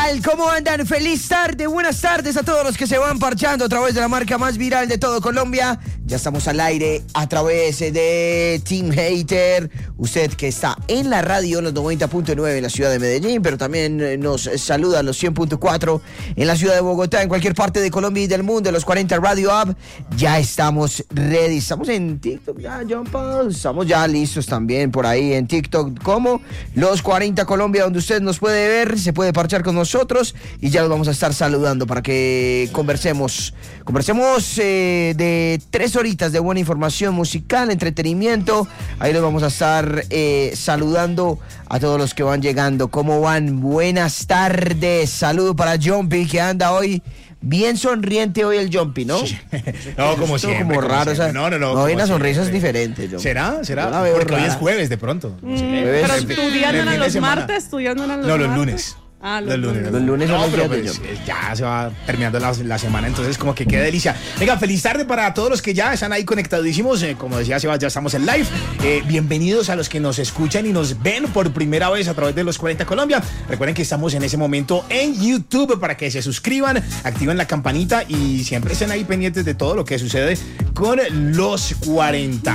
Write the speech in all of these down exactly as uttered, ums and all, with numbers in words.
tal? ¿Cómo andan? Feliz tarde, buenas tardes a todos los que se van parchando a través de la marca más viral de todo Colombia. Ya estamos al aire a través de Team Hater. Usted que está en la radio, en los noventa punto nueve en la ciudad de Medellín, pero también nos saluda a los cien punto cuatro en la ciudad de Bogotá, en cualquier parte de Colombia y del mundo, en los cuarenta Radio App. Ya estamos ready. Estamos en TikTok ya, John Paul. Estamos ya listos también por ahí en TikTok como Los cuarenta Colombia, donde usted nos puede ver, se puede parchar con nosotros y ya los vamos a estar saludando para que conversemos. Conversemos eh, de tres horitas de buena información musical, entretenimiento. Ahí los vamos a estar eh, saludando a todos los que van llegando. ¿Cómo van? Buenas tardes. Saludo para Jumpy, que anda hoy bien sonriente hoy el Jumpy, ¿no? Sí. No, como siempre. Como como raro, siempre. o sea, no, no, no. no hay una siempre. sonrisa es diferente, Jumpy. ¿Será? ¿Será? La veo Porque rara. hoy es jueves de pronto. Mm, Sí. pero Jueves. estudiando fin eran de los semana. martes, estudiando eran los No, los martes. lunes. Ah, los, Los lunes. lunes. Los lunes son No, los pero días de pues, Jumpy. eh, ya se va terminando la, la semana, entonces como que qué delicia. Venga, feliz tarde para todos los que ya están ahí conectadísimos. Eh, como decía Sebas, ya estamos en live. Eh, bienvenidos a los que nos escuchan y nos ven por primera vez a través de Los cuarenta Colombia. Recuerden que estamos en ese momento en YouTube para que se suscriban, activen la campanita y siempre estén ahí pendientes de todo lo que sucede con Los cuarenta.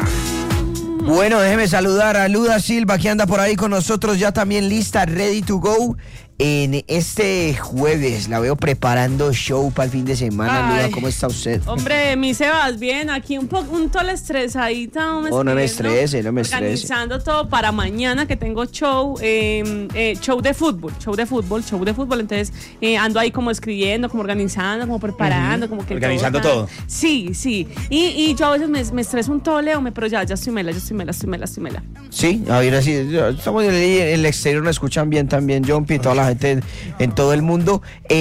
Bueno, déjeme saludar a Luda Silva, que anda por ahí con nosotros, ya también lista, ready to go. En este jueves la veo preparando show para el fin de semana. Ay. Luda, ¿cómo está usted? Hombre, mi Sebas, bien, aquí un poco, un tole estresadita. No me, Oh, no me estrese, estrese, no me estrese. Organizando todo para mañana que tengo show, eh, eh, show de fútbol, show de fútbol, show de fútbol. Entonces eh, ando ahí como escribiendo, como organizando, como preparando, como que Organizando todo. todo. Sí, sí. Y, y yo a veces me, me estreso un tole, o me, pero ya, ya estoy mela, ya estoy mela, estoy mela, estoy mela. Sí, a ver, así, estamos en el, en el exterior, nos escuchan bien también, Jumpy, toda la gente en, en todo el mundo.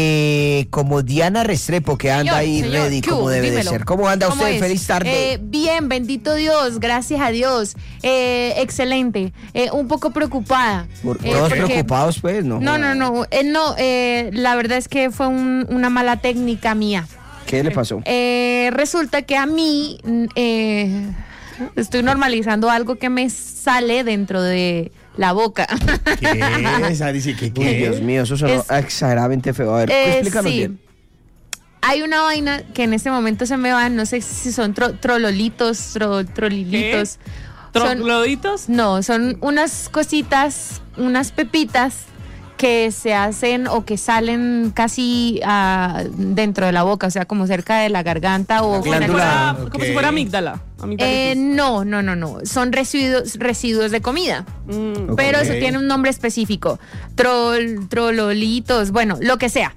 Eh, como Diana Restrepo, que anda Señor, ahí señor, ready, ¿qué como hubo? debe Dímelo. de ser. ¿Cómo anda ¿Cómo usted? es? Feliz tarde. Eh, bien, bendito Dios, gracias a Dios. Eh, excelente. Eh, un poco preocupada. Por, Eh, todos porque- preocupados, pues, ¿no? No, no, no. eh, no eh, la verdad es que fue un- una mala técnica mía. ¿Qué le pasó? Eh, resulta que a mí mm, eh, estoy normalizando algo que me sale dentro de la boca. ¿Qué es? Ah, dice que Uy, qué. Dios mío, eso sonó Es- exageradamente feo. A ver, Eh, explícanos sí. bien. Hay una vaina que en este momento se me va, no sé si son tro- trololitos, tro- trolilitos. Son- ¿Trogloditos? No, son unas cositas, unas pepitas que se hacen o que salen casi ah, dentro de la boca, o sea, como cerca de la garganta o Como si Glándula. fuera, Ok. como si fuera amígdala. Eh, amigdalitis. no, no, no, no. Son residuos, residuos de comida. Mm. Ok. Pero eso tiene un nombre específico. Troll, trololitos, bueno, lo que sea.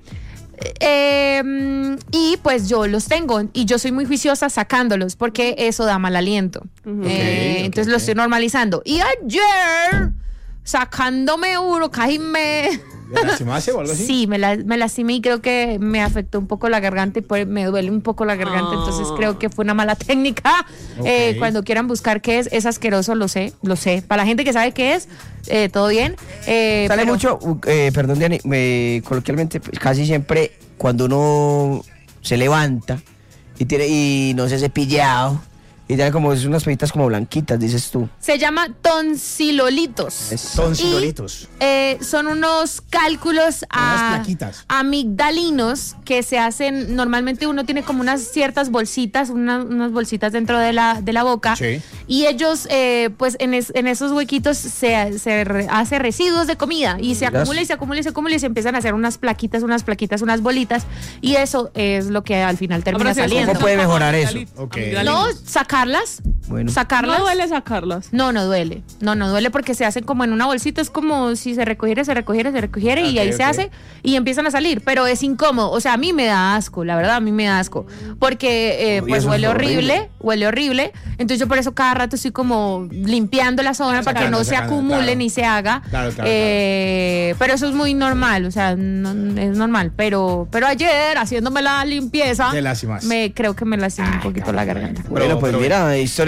Eh, mm, y pues yo los tengo y yo soy muy juiciosa sacándolos porque eso da mal aliento. Ujú. Eh, Ok, ok, entonces lo ok. estoy normalizando. Y ayer, sacándome uno, casi me... ¿Le lastimaste o algo así? Sí, me, la, me lastimé y creo que me afectó un poco la garganta y pues me duele un poco la garganta, Ah. entonces creo que fue una mala técnica. Ok. Eh, cuando quieran buscar qué es, es asqueroso, lo sé, lo sé. Para la gente que sabe qué es, eh, todo bien. Eh, Sale pero- mucho, uh, eh, perdón, Diani, eh, coloquialmente, pues, casi siempre cuando uno se levanta y tiene y no se ha cepillado y tiene como es unas pepitas como blanquitas, dices tú. Se llama tonsilolitos. Es- Son silolitos. Eh, son unos cálculos Unas a- plaquitas. amigdalinos que se hacen, normalmente uno tiene como unas ciertas bolsitas, una- unas bolsitas dentro de la, de la boca. Sí. Y ellos, eh, pues en, es- en esos huequitos se, se re- hace residuos de comida y se Miras. acumula y se acumula y se acumula y se empiezan a hacer unas plaquitas, unas plaquitas, unas bolitas. Y eso es lo que al final termina Ahora sí, saliendo. ¿Cómo puede mejorar eso? amigdalitis. Ok. Amigdalitis. No, sacarlas. Bueno. Sacarlas. No duele sacarlas. No, no duele. No, no duele porque se hacen como en una bolsita. Es como si se recogiera, se recogiera, se recogiera y Ok, ahí se ok. hace y empiezan a salir. Pero es incómodo. O sea, a mí me da asco, la verdad, a mí me da asco. Porque eh, Uy, pues eso es huele horrible. horrible, huele horrible. Entonces yo por eso cada rato estoy como limpiando la zona para que Sacando, no se sacando, acumule claro. ni se haga. Claro, claro, Eh, Pero eso es muy normal, o sea, no- es normal. Pero, pero ayer, haciéndome la limpieza, Te lastimaste. me creo que me lastimé un Ay, poquito caramba. la garganta. Bueno, Pero- pues pero- mira, historias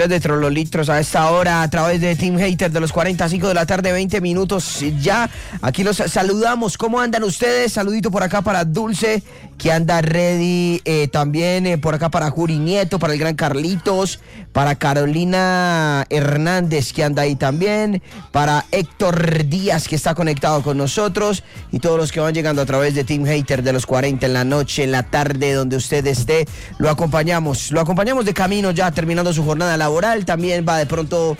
historias de Trololitros a esta hora a través de Team Hater de los cuarenta y cinco de la tarde, veinte minutos ya. Aquí los saludamos. ¿Cómo andan ustedes? Saludito por acá para Dulce, que anda ready. Eh, también eh, por acá para Juri Nieto, para el gran Carlitos, para Carolina Hernández, que anda ahí también, para Héctor Díaz, que está conectado con nosotros, y todos los que van llegando a través de Team Hater de los cuarenta en la noche, en la tarde, donde usted esté. Lo acompañamos, lo acompañamos de camino ya terminando su jornada laboral. También va de pronto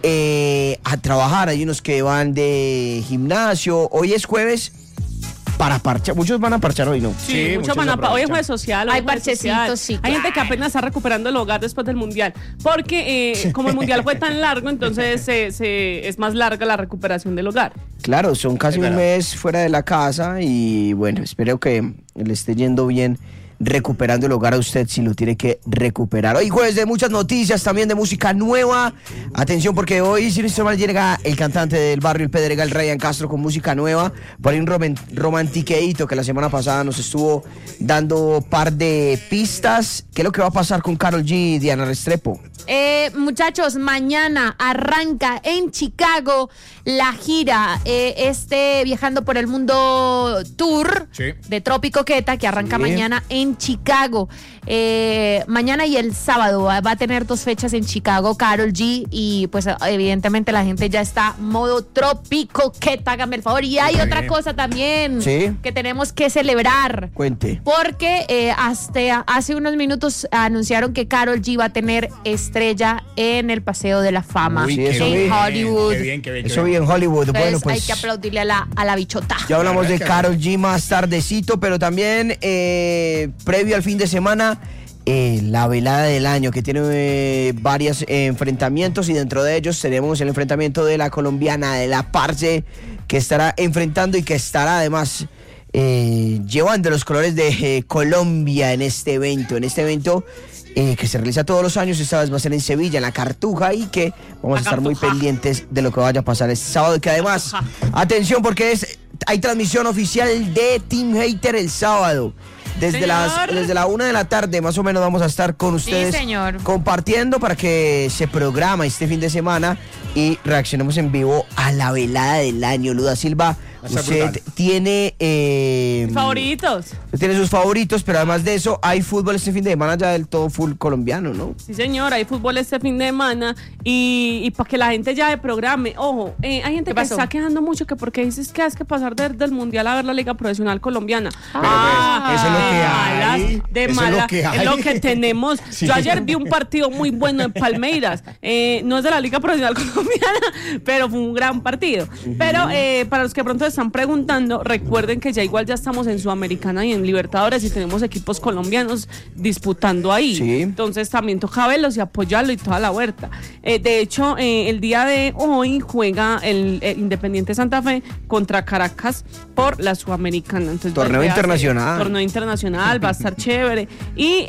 eh, a trabajar. Hay unos que van de gimnasio. Hoy es jueves para parchar. Muchos van a parchar hoy, ¿no? Sí, sí muchos, muchos van a parchar. Hoy es jueves social. Hoy hay parchecitos, sí. Hay gente que apenas está recuperando el hogar después del mundial. Porque eh, como el mundial fue tan largo, entonces se, se, es más larga la recuperación del hogar. Claro, son casi un mes fuera de la casa y bueno, espero que le esté yendo bien recuperando el hogar a usted si lo tiene que recuperar. Hoy jueves de muchas noticias, también de música nueva. Atención porque hoy, si no estoy mal, llega el cantante del barrio El Pedregal, Ryan Castro, con música nueva. Por ahí un rom- romantiqueíto que la semana pasada nos estuvo dando par de pistas. ¿Qué es lo que va a pasar con Karol G y Diana Restrepo? Eh, muchachos, mañana arranca en Chicago la gira, eh, este Viajando por el Mundo Tour sí. de Tropi Coqueta, que arranca sí. mañana en Chicago. Eh, mañana y el sábado va, va a tener dos fechas en Chicago, Karol G, y pues evidentemente la gente ya está modo Tropi Coqueta, hágame el favor. Y hay okay. otra cosa también ¿Sí? que tenemos que celebrar. Cuente. Porque eh, hasta hace unos minutos anunciaron que Karol G va a tener estrella en el Paseo de la Fama. Uy, sí, eso en bien. Hollywood. Qué bien, qué bien, qué eso bien en Hollywood. Entonces, bueno, pues hay que aplaudirle a la, a la bichota. Ya hablamos de Karol G más tardecito, pero también eh, previo al fin de semana, eh, la velada del año, que tiene eh, varios eh, enfrentamientos, y dentro de ellos tenemos el enfrentamiento de la colombiana, de la Parce, que estará enfrentando y que estará además eh, llevando los colores de eh, Colombia en este evento, en este evento Eh, que se realiza todos los años. Esta vez va a ser en Sevilla, en la Cartuja, y que vamos la a estar Cartuja. muy pendientes de lo que vaya a pasar este sábado, que además, atención porque es hay transmisión oficial de Team Hater el sábado. Desde las, desde la una de la tarde más o menos vamos a estar con ustedes sí, señor. compartiendo para que se programa este fin de semana y reaccionemos en vivo a la velada del año. Luda Silva, usted brutal. tiene eh, favoritos. Usted tiene sus favoritos, pero además de eso hay fútbol este fin de semana ya del todo full colombiano, ¿no? Sí, señor, hay fútbol este fin de semana y, y para que la gente ya de programe. Ojo, eh, hay gente que pasó? está quejando mucho que porque dices que hay que pasar de, del mundial a ver la Liga Profesional Colombiana. Pero ah, pues, eso es lo que hay. De eso mala, es lo que hay. Es lo que tenemos. Sí. Yo ayer vi un partido muy bueno en Palmeiras. Eh, no es de la Liga Profesional Colombiana, pero fue un gran partido. Uh-huh. Pero eh, para los que pronto están preguntando, recuerden que ya igual ya estamos en Sudamericana y en Libertadores y tenemos equipos colombianos disputando ahí. Sí. Entonces también toca verlos y apoyarlo y toda la vuelta. Eh, de hecho, eh, el día de hoy juega el, el Independiente Santa Fe contra Caracas por la Sudamericana. Entonces, torneo internacional. Torneo internacional, va a estar chévere. Y,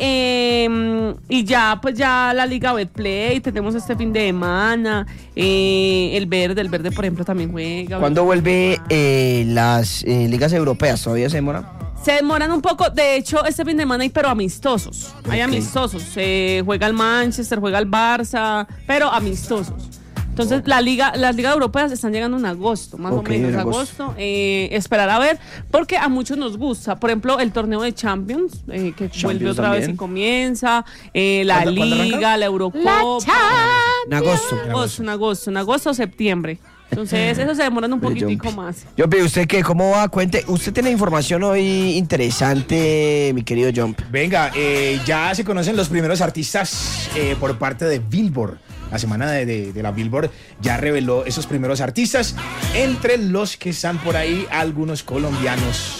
eh, y ya, pues ya la Liga Betplay, tenemos este fin de semana. Eh, el Verde, el Verde, por ejemplo, también juega. ¿Cuándo vuelve eh, las eh, ligas europeas? ¿Todavía se demoran? Se demoran un poco, de hecho este fin de semana hay pero amistosos, okay. hay amistosos, se eh, juega el Manchester, juega el Barça, pero amistosos. Entonces la liga, las ligas europeas están llegando en agosto, más okay, o menos, agosto, agosto eh, esperar a ver, porque a muchos nos gusta, por ejemplo el torneo de Champions, eh, que Champions vuelve otra también. vez y comienza, eh, la ¿Cuándo, Liga, ¿cuándo la Eurocopa. En agosto. En agosto, en agosto, en agosto o septiembre. Entonces, eso se demoran un poquitico más. Jump, ¿usted qué? ¿Cómo va? Cuente. Usted tiene información hoy interesante, mi querido Jump. Venga, eh, ya se conocen los primeros artistas eh, por parte de Billboard. La semana de, de, de la Billboard ya reveló esos primeros artistas, entre los que están por ahí algunos colombianos.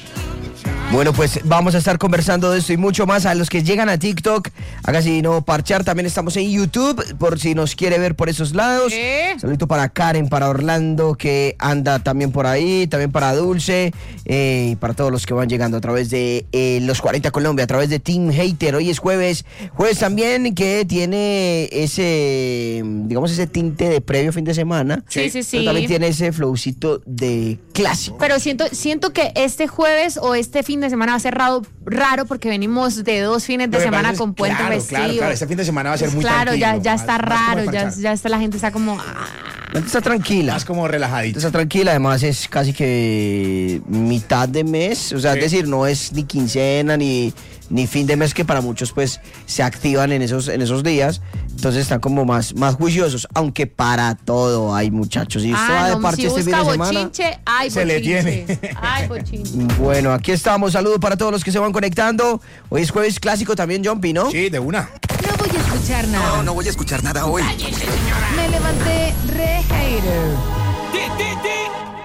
Bueno, pues vamos a estar conversando de esto y mucho más. A los que llegan a TikTok, haga si no parchar, también estamos en YouTube, por si nos quiere ver por esos lados. ¿Eh? Saludito para Karen, para Orlando, que anda también por ahí, también para Dulce, eh, y para todos los que van llegando a través de eh, los cuarenta Colombia, a través de Team Hater. Hoy es jueves, jueves también que tiene ese, digamos, ese tinte de previo fin de semana. Sí, sí, sí. Pero también tiene ese flowcito de clásico. Pero siento, siento que este jueves o este fin de de semana va a ser raro, raro porque venimos de dos fines de Lo que semana pasa es- con puente claro, festivo. Claro, claro, este fin de semana va a ser muy Claro, tranquilo. ya, ya más- está más como raro, de ya, parchar. ya está, la gente está como... ah. La gente está tranquila. Más como relajadito. Está tranquila, además es casi que mitad de mes, o sea, Sí. es decir, no es ni quincena ni, ni fin de mes que para muchos pues se activan en esos, en esos días, entonces están como más, más juiciosos, aunque para todo hay muchachos. Y esto va Ah, de no, parte si este fin busca de semana. bochinche, ay, Se le bochinche. tiene. Ay, bochinche. Bueno, aquí estamos, saludos para todos los que se van conectando. Hoy es jueves clásico también, Jumpy, ¿no? Sí, de una. No voy a escuchar nada. No, no voy a escuchar nada hoy. Me levanté re hater.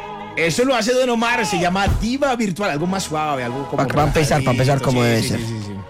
Eso lo hace Don Omar, se llama Diva Virtual, algo más suave, algo como Pa- pa empezar, pa empezar como relajadito, debe sí, ser. sí, sí, sí.